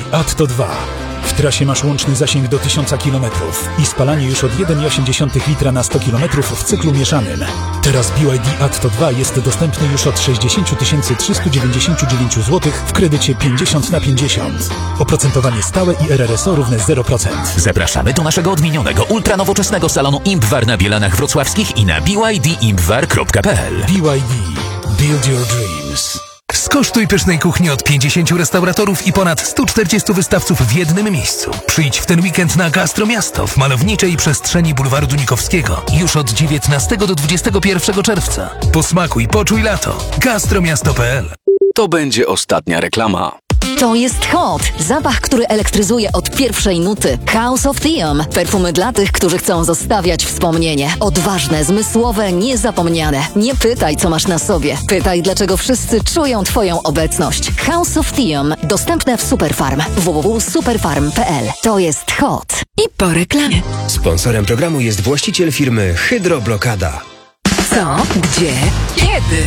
Atto 2. W trasie masz łączny zasięg do 1000 km i spalanie już od 1,8 litra na 100 km w cyklu mieszanym. Teraz BYD Atto 2 jest dostępny już od 60 399 zł w kredycie 50/50. Oprocentowanie stałe i RRSO równe 0%. Zapraszamy do naszego odmienionego, ultranowoczesnego salonu Impwar na Bielanach Wrocławskich i na bydimpwar.pl. BYD. Build your dreams. Skosztuj pysznej kuchni od 50 restauratorów i ponad 140 wystawców w jednym miejscu. Przyjdź w ten weekend na Gastromiasto w malowniczej przestrzeni Bulwaru Dunikowskiego już od 19 do 21 czerwca. Posmakuj, poczuj lato. Gastromiasto.pl. To będzie ostatnia reklama. To jest Hot. Zapach, który elektryzuje od pierwszej nuty. House of Theum. Perfumy dla tych, którzy chcą zostawiać wspomnienie. Odważne, zmysłowe, niezapomniane. Nie pytaj, co masz na sobie. Pytaj, dlaczego wszyscy czują Twoją obecność. House of Theum. Dostępne w Superfarm. www.superfarm.pl. To jest Hot. I po reklamie. Sponsorem programu jest właściciel firmy Hydroblokada. Co? Gdzie? Kiedy?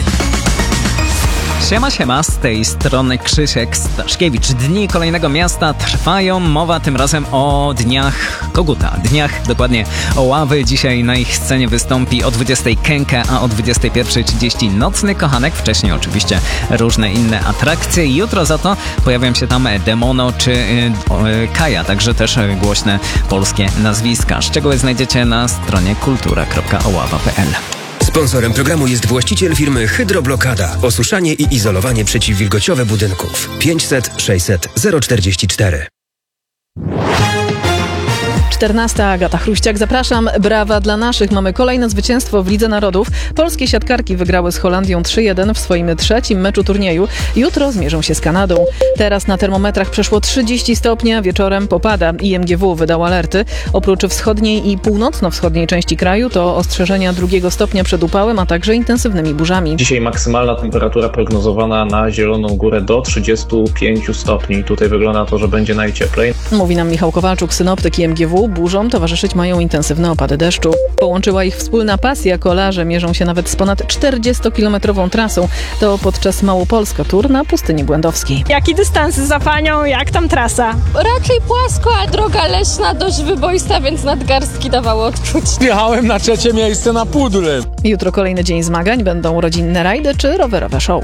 Siema, z tej strony Krzysiek Staszkiewicz. Dni kolejnego miasta trwają. Mowa tym razem o dniach Koguta. Dokładnie o Ławy. Dzisiaj na ich scenie wystąpi o 20:00 Kenke, a o 21:30 Nocny Kochanek. Wcześniej oczywiście różne inne atrakcje. Jutro za to pojawią się tam Demono czy Kaja, także też głośne polskie nazwiska. Szczegóły znajdziecie na stronie kultura.oława.pl. Sponsorem programu jest właściciel firmy Hydroblokada. Osuszanie i izolowanie przeciwwilgociowe budynków. 500 600 044. 14. Agata Chruściak. Zapraszam. Brawa dla naszych. Mamy kolejne zwycięstwo w Lidze Narodów. Polskie siatkarki wygrały z Holandią 3-1 w swoim trzecim meczu turnieju. Jutro zmierzą się z Kanadą. Teraz na termometrach przeszło 30 stopni, a wieczorem popada. IMGW wydał alerty. Oprócz wschodniej i północno-wschodniej części kraju to ostrzeżenia 2 stopnia przed upałem, a także intensywnymi burzami. Dzisiaj maksymalna temperatura prognozowana na Zieloną Górę do 35 stopni. Tutaj wygląda na to, że będzie najcieplej. Mówi nam Michał Kowalczuk, synoptyk IMGW. Burzom towarzyszyć mają intensywne opady deszczu. Połączyła ich wspólna pasja. Kolarze mierzą się nawet z ponad 40-kilometrową trasą. To podczas Małopolska Tour na Pustyni Błędowskiej. Jaki dystans za panią? Jak tam trasa? Raczej płasko, a droga leśna dość wyboista, więc nadgarstki dawało odczuć. Jechałem na 3. miejsce na pudle. Jutro kolejny dzień zmagań. Będą rodzinne rajdy czy rowerowe show.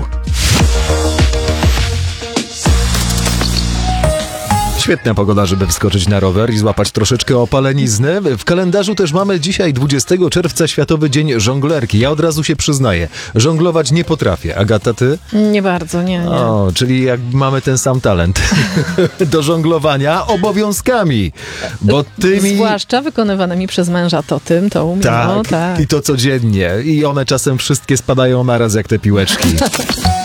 Świetna pogoda, żeby wskoczyć na rower i złapać troszeczkę opalenizny. W kalendarzu też mamy dzisiaj 20 czerwca Światowy Dzień Żonglerki. Ja od razu się przyznaję, żonglować nie potrafię. Agata, ty? Nie bardzo, nie. O, czyli jak mamy ten sam talent do żonglowania obowiązkami. Bo tymi... Zwłaszcza wykonywanymi przez męża, to umiem. Tak, i to codziennie. I one czasem wszystkie spadają naraz jak te piłeczki.